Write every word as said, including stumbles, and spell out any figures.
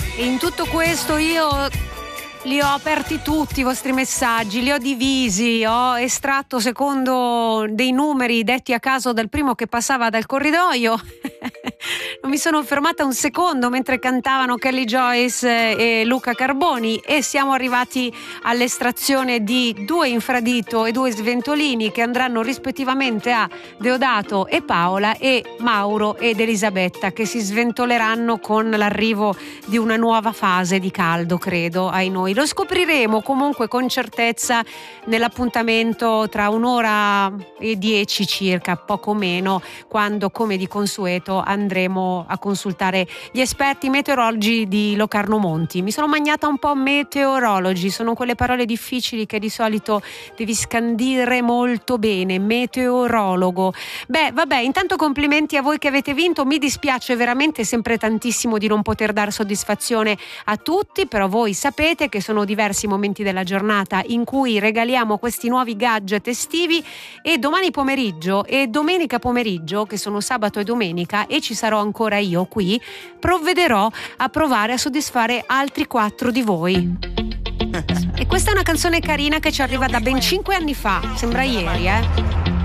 E in tutto questo io li ho aperti tutti i vostri messaggi, li ho divisi, ho estratto secondo dei numeri detti a caso dal primo che passava dal corridoio. Non mi sono fermata un secondo mentre cantavano Kelly Joyce e Luca Carboni, e siamo arrivati all'estrazione di due infradito e due sventolini che andranno rispettivamente a Deodato e Paola, e Mauro ed Elisabetta, che si sventoleranno con l'arrivo di una nuova fase di caldo, credo, ai noi. Lo scopriremo comunque con certezza nell'appuntamento tra un'ora e dieci circa, poco meno, quando, come di consueto, andremo a consultare gli esperti meteorologi di Locarno Monti. Mi sono magnata un po' meteorologi, sono quelle parole difficili che di solito devi scandire molto bene. Meteorologo. Beh, vabbè, intanto complimenti a voi che avete vinto. Mi dispiace veramente sempre tantissimo di non poter dare soddisfazione a tutti, però voi sapete che sono diversi momenti della giornata in cui regaliamo questi nuovi gadget estivi, e domani pomeriggio e domenica pomeriggio, che sono sabato e domenica, e ci sarò ancora io qui, provvederò a provare a soddisfare altri quattro di voi. E questa è una canzone carina che ci arriva da ben cinque anni fa, sembra ieri, eh?